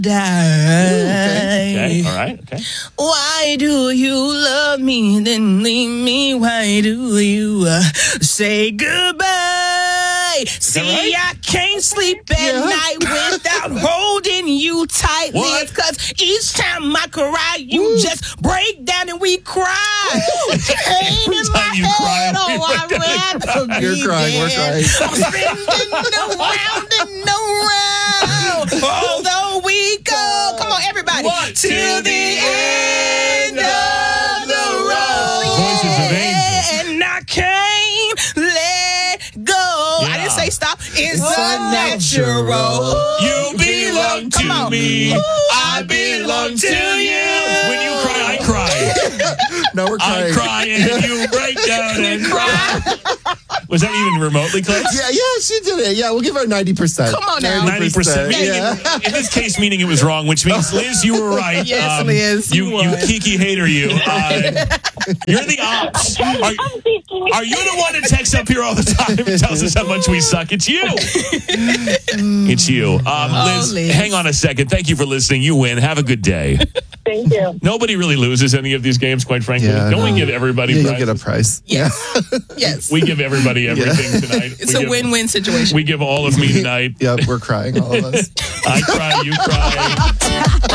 Okay. All right. Okay. Why do you love me then leave me? Why do you say goodbye? See, right? I can't sleep at night without holding you tight. What? Because each time I cry, you just break down and we cry. Pain in my time you cry, head, we I'd break rather be You're crying, we're dead. crying. I'm spinning around and around. Although we go, come on, everybody, What? till the end of the road. Voices of angels. And I can't let go. I didn't say stop. It's unnatural. You belong Come to on. me. Ooh, I belong to you. When you cry, I cry. No, we're I crying. cry and you break down and cry. Was that even remotely close? Yeah, she did it. Yeah, we'll give her 90%. Come on now. 90%. Yeah. In this case, meaning it was wrong, which means, Liz, you were right. Yes, Liz, You you won. kiki hater, you. You're the ops. Are you the one that texts up here all the time and tells us how much we suck? It's you. It's you. Liz, Liz. hang on a second. Thank you for listening. You win. Have a good day. Thank you. Nobody really loses any of these games, quite frankly. Yeah, Don't we no. give everybody You'll prizes? get a price. Yes. Yes. We give everybody everything tonight. It's a win-win situation. We give all of me tonight. Yep, we're crying, all of us. I cry, you cry.